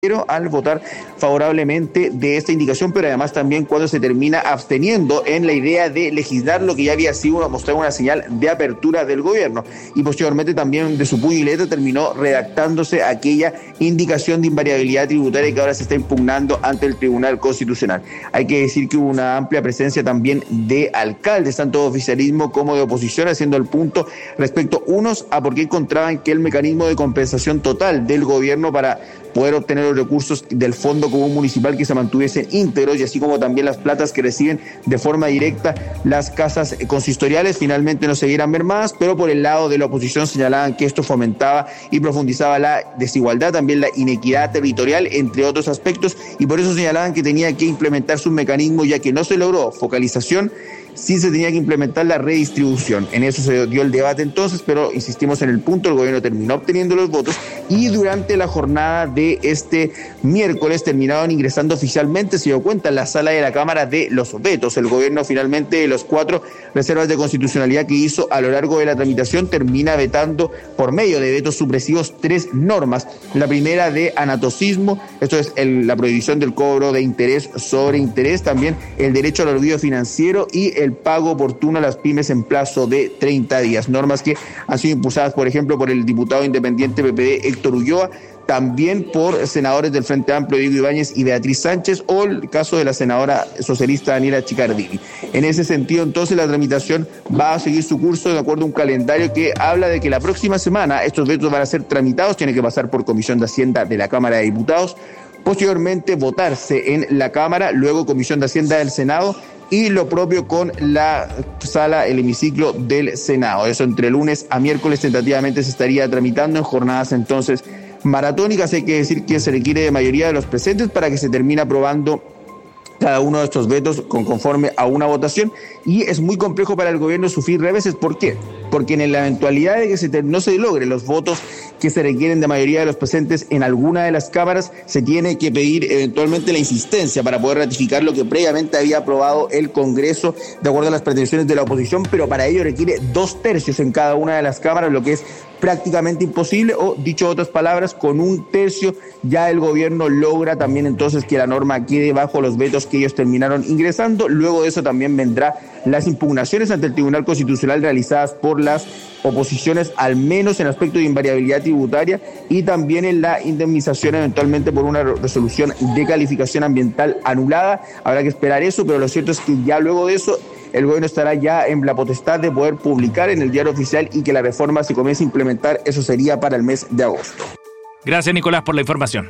al votar favorablemente de esta indicación, pero además también cuando se termina absteniendo en la idea de legislar lo que ya había sido mostrar una señal de apertura del gobierno, y posteriormente también de su puño y letra terminó redactándose aquella indicación de invariabilidad tributaria que ahora se está impugnando ante el Tribunal Constitucional. Hay que decir que hubo una amplia presencia también de alcaldes, tanto de oficialismo como de oposición, haciendo el punto respecto unos a por qué encontraban que el mecanismo de compensación total del gobierno para poder obtener los recursos del Fondo Común Municipal que se mantuviesen íntegros, y así como también las platas que reciben de forma directa las casas consistoriales finalmente no se vieran mermadas, pero por el lado de la oposición señalaban que esto fomentaba y profundizaba la desigualdad, también la inequidad territorial, entre otros aspectos, y por eso señalaban que tenía que implementarse un mecanismo, ya que no se logró focalización, sí se tenía que implementar la redistribución. En eso se dio el debate entonces, pero insistimos en el punto, el gobierno terminó obteniendo los votos, y durante la jornada de este miércoles terminaron ingresando oficialmente, se dio cuenta, en la sala de la Cámara de los vetos. El gobierno finalmente, de los 4 reservas de constitucionalidad que hizo a lo largo de la tramitación, termina vetando por medio de vetos supresivos 3 normas. La primera de anatocismo, esto es la prohibición del cobro de interés sobre interés, también el derecho al olvido financiero y el pago oportuno a las pymes en plazo de 30 días. Normas que han sido impulsadas, por ejemplo, por el diputado independiente PPD Héctor Ulloa, también por senadores del Frente Amplio Diego Ibáñez y Beatriz Sánchez, o el caso de la senadora socialista Daniela Chicardini. En ese sentido, entonces, la tramitación va a seguir su curso de acuerdo a un calendario que habla de que la próxima semana estos vetos van a ser tramitados, tiene que pasar por Comisión de Hacienda de la Cámara de Diputados, posteriormente votarse en la Cámara, luego Comisión de Hacienda del Senado, y lo propio con la sala, el hemiciclo del Senado. Eso entre lunes a miércoles tentativamente se estaría tramitando en jornadas entonces maratónicas. Hay que decir que se requiere de mayoría de los presentes para que se termine aprobando cada uno de estos vetos conforme a una votación, y es muy complejo para el gobierno sufrir reveses. ¿Por qué? Porque en la eventualidad de que no se logren los votos que se requieren de mayoría de los presentes en alguna de las cámaras, se tiene que pedir eventualmente la insistencia para poder ratificar lo que previamente había aprobado el Congreso de acuerdo a las pretensiones de la oposición, pero para ello requiere 2/3 en cada una de las cámaras, lo que es prácticamente imposible, o dicho de otras palabras, con 1/3 ya el gobierno logra también entonces que la norma quede bajo los vetos que ellos terminaron ingresando. Luego de eso también vendrá las impugnaciones ante el Tribunal Constitucional realizadas por las oposiciones, al menos en aspecto de invariabilidad tributaria, y también en la indemnización eventualmente por una resolución de calificación ambiental anulada. Habrá que esperar eso, pero lo cierto es que ya luego de eso el gobierno estará ya en la potestad de poder publicar en el Diario Oficial y que la reforma se comience a implementar. Eso sería para el mes de agosto. Gracias, Nicolás, por la información.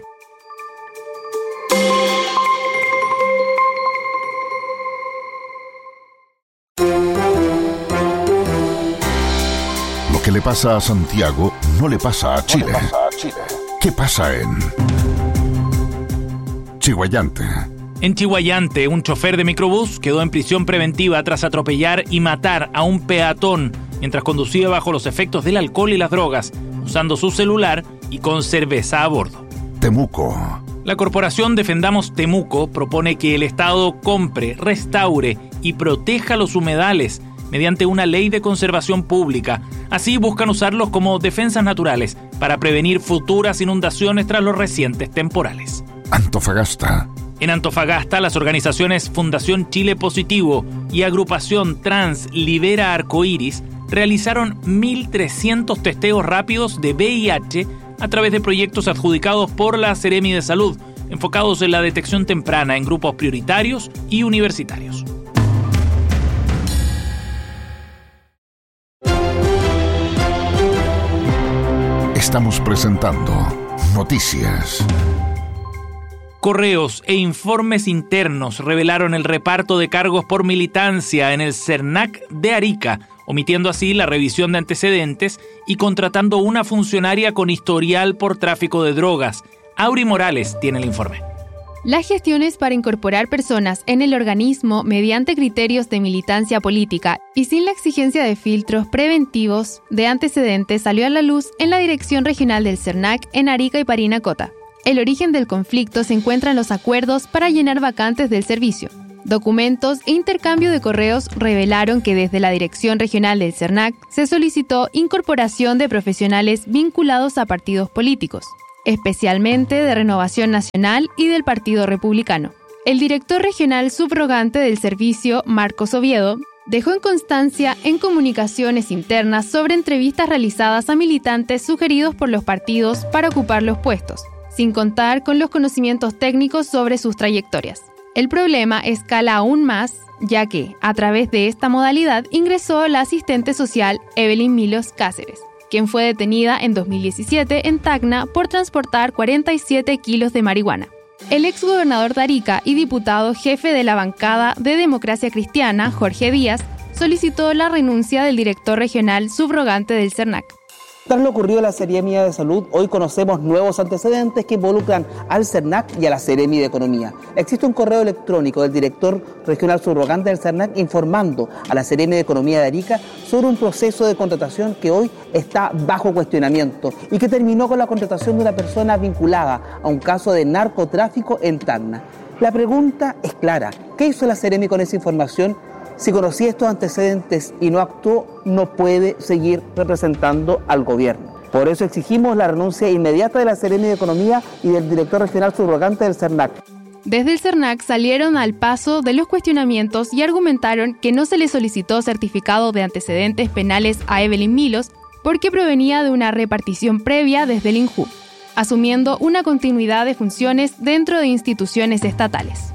Lo que le pasa a Santiago no le pasa a Chile. ¿Qué pasa en Chiguayante? En Chiguayante, un chofer de microbús quedó en prisión preventiva tras atropellar y matar a un peatón mientras conducía bajo los efectos del alcohol y las drogas, usando su celular y con cerveza a bordo. Temuco. La corporación Defendamos Temuco propone que el Estado compre, restaure y proteja los humedales mediante una ley de conservación pública. Así buscan usarlos como defensas naturales para prevenir futuras inundaciones tras los recientes temporales. Antofagasta. En Antofagasta, las organizaciones Fundación Chile Positivo y Agrupación Trans Libera Arcoíris realizaron 1.300 testeos rápidos de VIH a través de proyectos adjudicados por la Seremi de Salud, enfocados en la detección temprana en grupos prioritarios y universitarios. Estamos presentando Noticias. Correos e informes internos revelaron el reparto de cargos por militancia en el CERNAC de Arica, omitiendo así la revisión de antecedentes y contratando una funcionaria con historial por tráfico de drogas. Auri Morales tiene el informe. Las gestiones para incorporar personas en el organismo mediante criterios de militancia política y sin la exigencia de filtros preventivos de antecedentes salió a la luz en la Dirección Regional del CERNAC en Arica y Parinacota. El origen del conflicto se encuentra en los acuerdos para llenar vacantes del servicio. Documentos e intercambio de correos revelaron que desde la Dirección Regional del CERNAC se solicitó incorporación de profesionales vinculados a partidos políticos. especialmente de Renovación Nacional y del Partido Republicano. El director regional subrogante del servicio, Marcos Oviedo, dejó en constancia en comunicaciones internas sobre entrevistas realizadas a militantes sugeridos por los partidos para ocupar los puestos, sin contar con los conocimientos técnicos sobre sus trayectorias. El problema escala aún más, ya que, a través de esta modalidad, ingresó la asistente social Evelyn Milos Cáceres, quien fue detenida en 2017 en Tacna por transportar 47 kilos de marihuana. El exgobernador de Arica y diputado jefe de la bancada de Democracia Cristiana, Jorge Díaz, solicitó la renuncia del director regional subrogante del CERNAC. Tras lo ocurrido en la Seremi de Salud, hoy conocemos nuevos antecedentes que involucran al CERNAC y a la Seremi de Economía. Existe un correo electrónico del director regional subrogante del CERNAC informando a la Seremi de Economía de Arica sobre un proceso de contratación que hoy está bajo cuestionamiento y que terminó con la contratación de una persona vinculada a un caso de narcotráfico en Tacna. La pregunta es clara: ¿qué hizo la Seremi con esa información? Si conocía estos antecedentes y no actuó, no puede seguir representando al gobierno. Por eso exigimos la renuncia inmediata de la Seremi de Economía y del director regional subrogante del CERNAC. Desde el CERNAC salieron al paso de los cuestionamientos y argumentaron que no se le solicitó certificado de antecedentes penales a Evelyn Milos porque provenía de una repartición previa desde el INJU, asumiendo una continuidad de funciones dentro de instituciones estatales.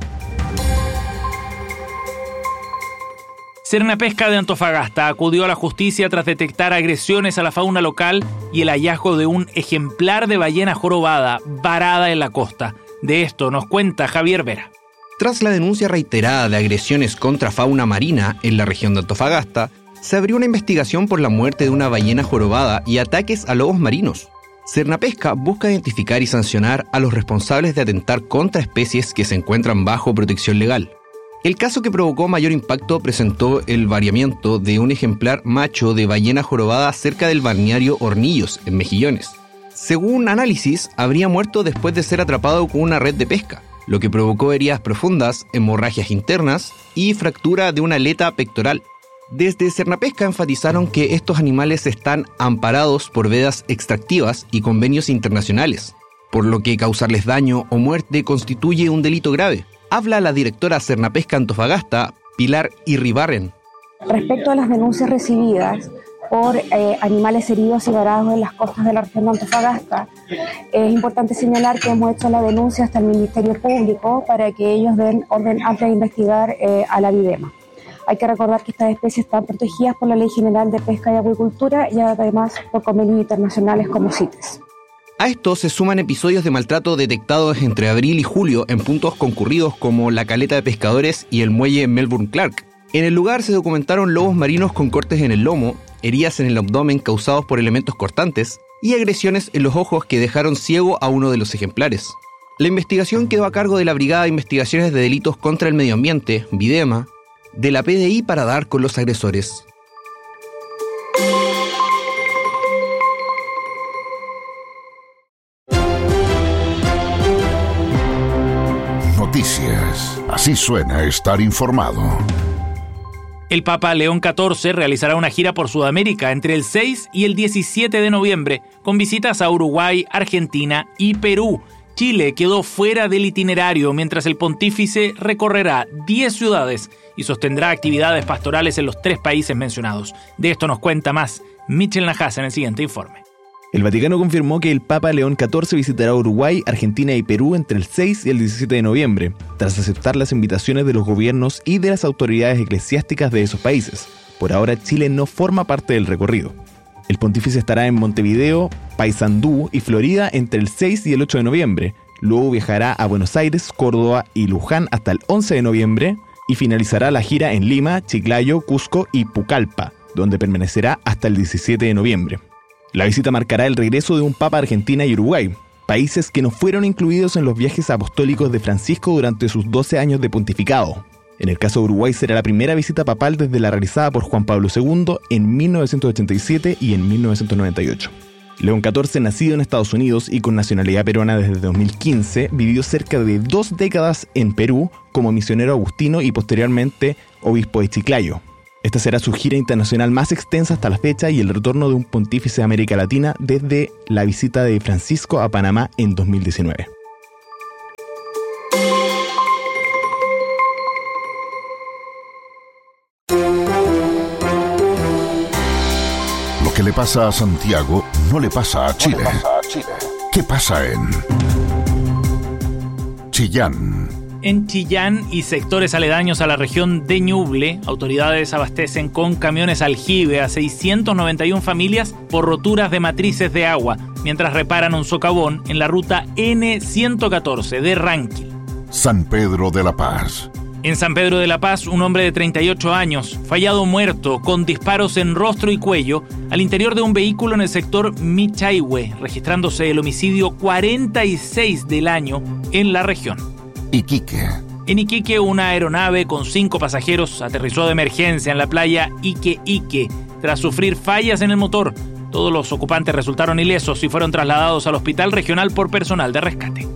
Cernapesca de Antofagasta acudió a la justicia tras detectar agresiones a la fauna local y el hallazgo de un ejemplar de ballena jorobada varada en la costa. De esto nos cuenta Javier Vera. Tras la denuncia reiterada de agresiones contra fauna marina en la región de Antofagasta, se abrió una investigación por la muerte de una ballena jorobada y ataques a lobos marinos. Cernapesca busca identificar y sancionar a los responsables de atentar contra especies que se encuentran bajo protección legal. El caso que provocó mayor impacto presentó el variamiento de un ejemplar macho de ballena jorobada cerca del balneario Hornillos, en Mejillones. Según análisis, habría muerto después de ser atrapado con una red de pesca, lo que provocó heridas profundas, hemorragias internas y fractura de una aleta pectoral. Desde Cernapesca enfatizaron que estos animales están amparados por vedas extractivas y convenios internacionales, por lo que causarles daño o muerte constituye un delito grave. Habla la directora Cernapesca Antofagasta, Pilar Irribarren. Respecto a las denuncias recibidas por animales heridos y varados en las costas de la región de Antofagasta, es importante señalar que hemos hecho la denuncia hasta el Ministerio Público para que ellos den orden antes de investigar a la Videma. Hay que recordar que estas especies están protegidas por la Ley General de Pesca y Acuicultura y además por convenios internacionales como CITES. A esto se suman episodios de maltrato detectados entre abril y julio en puntos concurridos como la caleta de pescadores y el muelle Melbourne Clark. En el lugar se documentaron lobos marinos con cortes en el lomo, heridas en el abdomen causados por elementos cortantes y agresiones en los ojos que dejaron ciego a uno de los ejemplares. La investigación quedó a cargo de la Brigada de Investigaciones de Delitos contra el Medio Ambiente, Videma, de la PDI para dar con los agresores. Noticias. Así suena estar informado. El Papa León XIV realizará una gira por Sudamérica entre el 6 y el 17 de noviembre, con visitas a Uruguay, Argentina y Perú. Chile quedó fuera del itinerario, mientras el pontífice recorrerá 10 ciudades y sostendrá actividades pastorales en los 3 países mencionados. De esto nos cuenta más Michel Najás en el siguiente informe. El Vaticano confirmó que el Papa León XIV visitará Uruguay, Argentina y Perú entre el 6 y el 17 de noviembre, tras aceptar las invitaciones de los gobiernos y de las autoridades eclesiásticas de esos países. Por ahora, Chile no forma parte del recorrido. El pontífice estará en Montevideo, Paysandú y Florida entre el 6 y el 8 de noviembre. Luego viajará a Buenos Aires, Córdoba y Luján hasta el 11 de noviembre y finalizará la gira en Lima, Chiclayo, Cusco y Pucallpa, donde permanecerá hasta el 17 de noviembre. La visita marcará el regreso de un Papa a Argentina y Uruguay, países que no fueron incluidos en los viajes apostólicos de Francisco durante sus 12 años de pontificado. En el caso de Uruguay será la primera visita papal desde la realizada por Juan Pablo II en 1987 y en 1998. León XIV, nacido en Estados Unidos y con nacionalidad peruana desde 2015, vivió cerca de 2 décadas en Perú como misionero agustino y posteriormente obispo de Chiclayo. Esta será su gira internacional más extensa hasta la fecha y el retorno de un pontífice de América Latina desde la visita de Francisco a Panamá en 2019. Lo que le pasa a Santiago no le pasa a Chile. ¿Qué pasa en Chillán? En Chillán y sectores aledaños a la región de Ñuble, autoridades abastecen con camiones aljibe a 691 familias por roturas de matrices de agua, mientras reparan un socavón en la ruta N114 de Ranquil. San Pedro de la Paz. En San Pedro de la Paz, un hombre de 38 años, fallado muerto con disparos en rostro y cuello al interior de un vehículo en el sector Michaihue, registrándose el homicidio 46 del año en la región. Iquique. En Iquique, una aeronave con 5 pasajeros aterrizó de emergencia en la playa Iquique tras sufrir fallas en el motor. Todos los ocupantes resultaron ilesos y fueron trasladados al hospital regional por personal de rescate.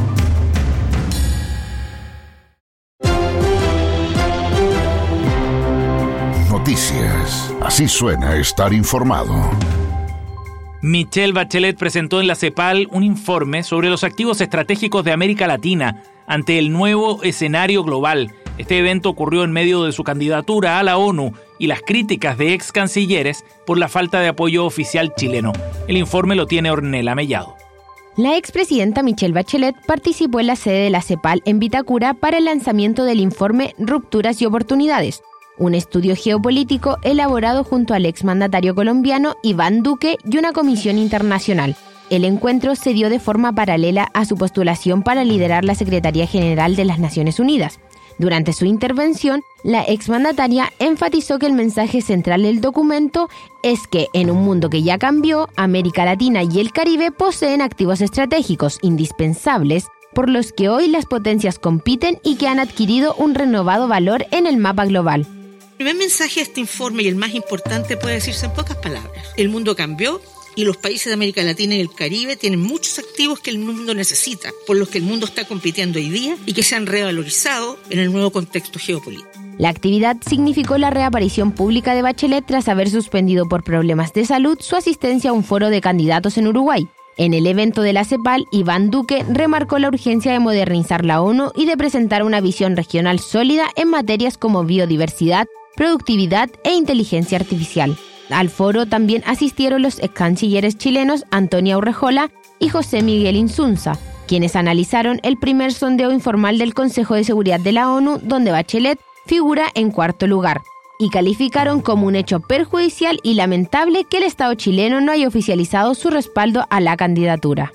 Noticias. Así suena estar informado. Michelle Bachelet presentó en la CEPAL un informe sobre los activos estratégicos de América Latina ante el nuevo escenario global. Este evento ocurrió en medio de su candidatura a la ONU y las críticas de ex cancilleres por la falta de apoyo oficial chileno. El informe lo tiene Ornella Mellado. La expresidenta Michelle Bachelet participó en la sede de la CEPAL en Vitacura para el lanzamiento del informe Rupturas y Oportunidades, un estudio geopolítico elaborado junto al exmandatario colombiano Iván Duque y una comisión internacional. El encuentro se dio de forma paralela a su postulación para liderar la Secretaría General de las Naciones Unidas. Durante su intervención, la exmandataria enfatizó que el mensaje central del documento es que, en un mundo que ya cambió, América Latina y el Caribe poseen activos estratégicos indispensables por los que hoy las potencias compiten y que han adquirido un renovado valor en el mapa global. El primer mensaje de este informe, y el más importante, puede decirse en pocas palabras. El mundo cambió y los países de América Latina y el Caribe tienen muchos activos que el mundo necesita, por los que el mundo está compitiendo hoy día y que se han revalorizado en el nuevo contexto geopolítico. La actividad significó la reaparición pública de Bachelet tras haber suspendido por problemas de salud su asistencia a un foro de candidatos en Uruguay. En el evento de la CEPAL, Iván Duque remarcó la urgencia de modernizar la ONU y de presentar una visión regional sólida en materias como biodiversidad, productividad e inteligencia artificial. Al foro también asistieron los ex cancilleres chilenos Antonia Urrejola y José Miguel Insunza, quienes analizaron el primer sondeo informal del Consejo de Seguridad de la ONU, donde Bachelet figura en cuarto lugar, y calificaron como un hecho perjudicial y lamentable que el Estado chileno no haya oficializado su respaldo a la candidatura.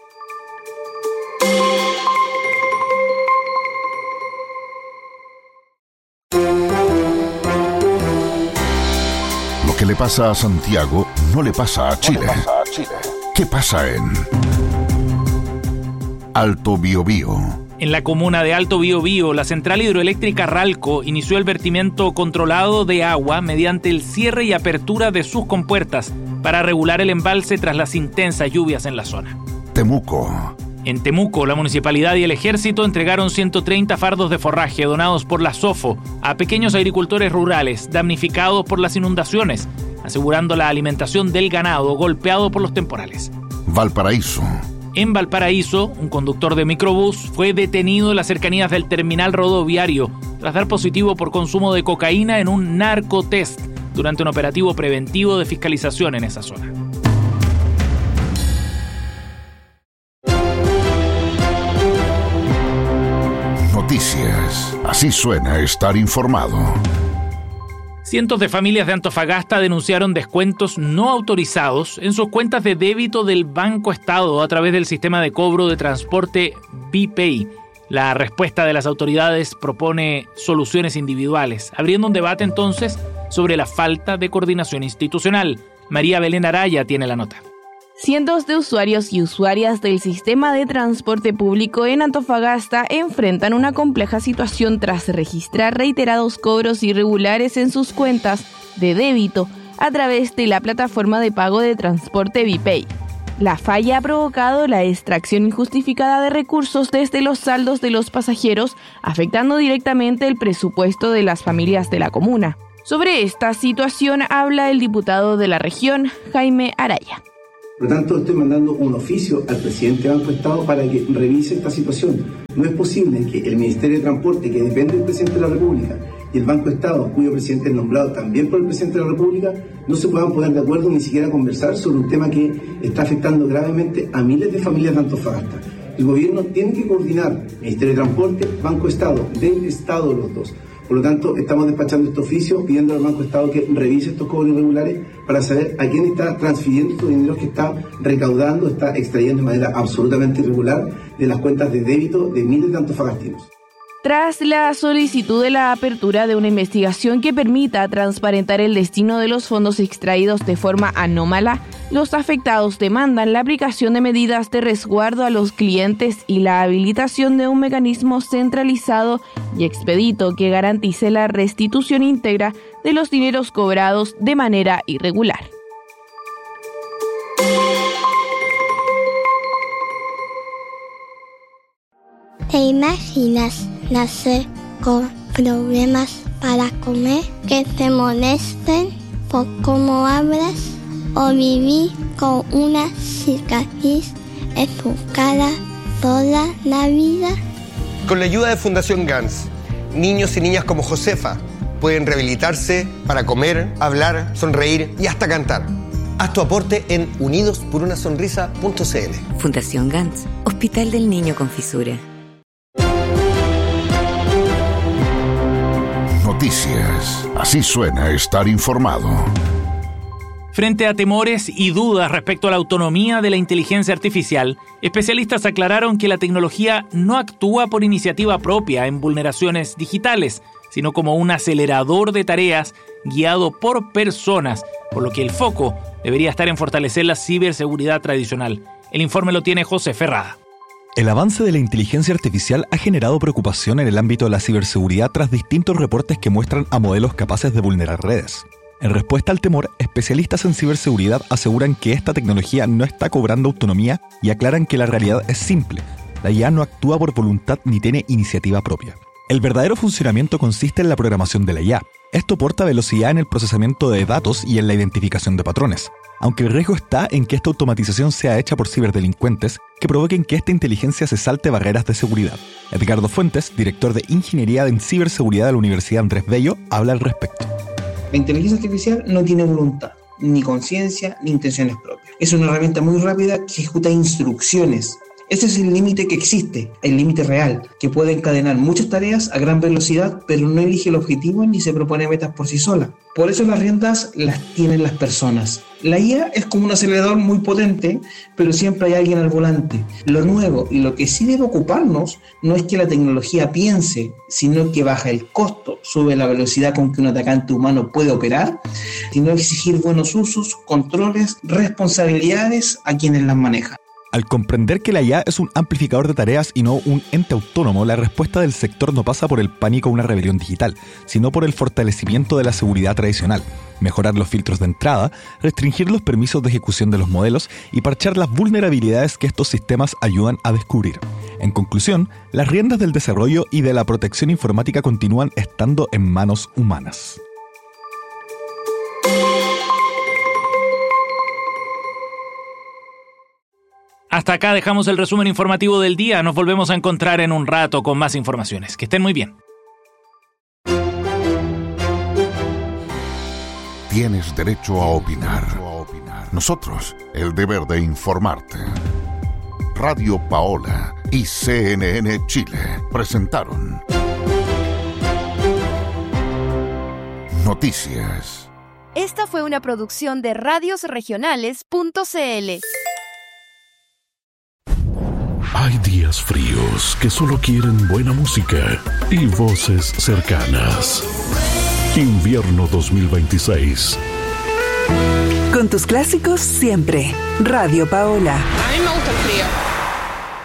Lo que le pasa a Santiago no le pasa a Chile. ¿Qué pasa en Alto Biobío? En la comuna de Alto Biobío, la central hidroeléctrica Ralco inició el vertimiento controlado de agua mediante el cierre y apertura de sus compuertas para regular el embalse tras las intensas lluvias en la zona. Temuco. En Temuco, la municipalidad y el ejército entregaron 130 fardos de forraje donados por la SOFO a pequeños agricultores rurales damnificados por las inundaciones, asegurando la alimentación del ganado golpeado por los temporales. Valparaíso. En Valparaíso, un conductor de microbús fue detenido en las cercanías del terminal rodoviario tras dar positivo por consumo de cocaína en un narcotest durante un operativo preventivo de fiscalización en esa zona. Noticias. Así suena estar informado. Cientos de familias de Antofagasta denunciaron descuentos no autorizados en sus cuentas de débito del Banco Estado a través del sistema de cobro de transporte BPay. La respuesta de las autoridades propone soluciones individuales, abriendo un debate entonces sobre la falta de coordinación institucional. María Belén Araya tiene la nota. Cientos de usuarios y usuarias del sistema de transporte público en Antofagasta enfrentan una compleja situación tras registrar reiterados cobros irregulares en sus cuentas de débito a través de la plataforma de pago de transporte BPay. La falla ha provocado la extracción injustificada de recursos desde los saldos de los pasajeros, afectando directamente el presupuesto de las familias de la comuna. Sobre esta situación habla el diputado de la región, Jaime Araya. Por lo tanto, estoy mandando un oficio al presidente del Banco Estado para que revise esta situación. No es posible que el Ministerio de Transporte, que depende del presidente de la República, y el Banco Estado, cuyo presidente es nombrado también por el presidente de la República, no se puedan poner de acuerdo ni siquiera conversar sobre un tema que está afectando gravemente a miles de familias de Antofagasta. El gobierno tiene que coordinar Ministerio de Transporte, Banco Estado, del Estado los dos. Por lo tanto, estamos despachando este oficio pidiendo al Banco Estado que revise estos cobros irregulares para saber a quién está transfiriendo estos dineros que está recaudando, está extrayendo de manera absolutamente irregular de las cuentas de débito de miles de antofagastinos. Tras la solicitud de la apertura de una investigación que permita transparentar el destino de los fondos extraídos de forma anómala, los afectados demandan la aplicación de medidas de resguardo a los clientes y la habilitación de un mecanismo centralizado y expedito que garantice la restitución íntegra de los dineros cobrados de manera irregular. ¿Te imaginas nacer con problemas para comer, que te molesten por cómo hablas o vivir con una cicatriz en tu cara toda la vida? Con la ayuda de Fundación GANS, niños y niñas como Josefa pueden rehabilitarse para comer, hablar, sonreír y hasta cantar. Haz tu aporte en unidosporunasonrisa.cl. Fundación GANS, Hospital del Niño con Fisura. Noticias. Así suena estar informado. Frente a temores y dudas respecto a la autonomía de la inteligencia artificial, especialistas aclararon que la tecnología no actúa por iniciativa propia en vulneraciones digitales, sino como un acelerador de tareas guiado por personas, por lo que el foco debería estar en fortalecer la ciberseguridad tradicional. El informe lo tiene José Ferrada. El avance de la inteligencia artificial ha generado preocupación en el ámbito de la ciberseguridad tras distintos reportes que muestran a modelos capaces de vulnerar redes. En respuesta al temor, especialistas en ciberseguridad aseguran que esta tecnología no está cobrando autonomía y aclaran que la realidad es simple. La IA no actúa por voluntad ni tiene iniciativa propia. El verdadero funcionamiento consiste en la programación de la IA. Esto aporta velocidad en el procesamiento de datos y en la identificación de patrones. Aunque el riesgo está en que esta automatización sea hecha por ciberdelincuentes que provoquen que esta inteligencia se salte barreras de seguridad. Edgardo Fuentes, director de Ingeniería en Ciberseguridad de la Universidad Andrés Bello, habla al respecto. La inteligencia artificial no tiene voluntad, ni conciencia, ni intenciones propias. Es una herramienta muy rápida que ejecuta instrucciones. Ese es el límite que existe, el límite real, que puede encadenar muchas tareas a gran velocidad, pero no elige el objetivo ni se propone metas por sí sola. Por eso las riendas las tienen las personas. La IA es como un acelerador muy potente, pero siempre hay alguien al volante. Lo nuevo y lo que sí debe ocuparnos no es que la tecnología piense, sino que baja el costo, sube la velocidad con que un atacante humano puede operar, sino exigir buenos usos, controles, responsabilidades a quienes las manejan. Al comprender que la IA es un amplificador de tareas y no un ente autónomo, la respuesta del sector no pasa por el pánico a una rebelión digital, sino por el fortalecimiento de la seguridad tradicional, mejorar los filtros de entrada, restringir los permisos de ejecución de los modelos y parchar las vulnerabilidades que estos sistemas ayudan a descubrir. En conclusión, las riendas del desarrollo y de la protección informática continúan estando en manos humanas. Hasta acá dejamos el resumen informativo del día. Nos volvemos a encontrar en un rato con más informaciones. Que estén muy bien. Tienes derecho a opinar. Nosotros, el deber de informarte. Radio Paola y CNN Chile presentaron Noticias. Esta fue una producción de radiosregionales.cl. Hay días fríos que solo quieren buena música y voces cercanas. Invierno 2026. Con tus clásicos siempre. Radio Paola. A mí me gusta el frío.